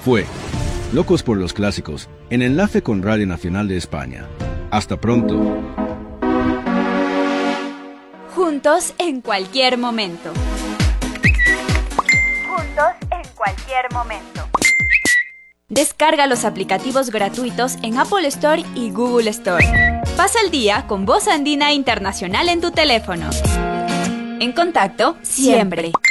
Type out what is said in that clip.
fue Locos por los Clásicos, en enlace con Radio Nacional de España. Hasta pronto. Juntos en cualquier momento. Juntos en cualquier momento. Descarga los aplicativos gratuitos en Apple Store y Google Store. Pasa el día con Voz Andina Internacional en tu teléfono. En contacto siempre.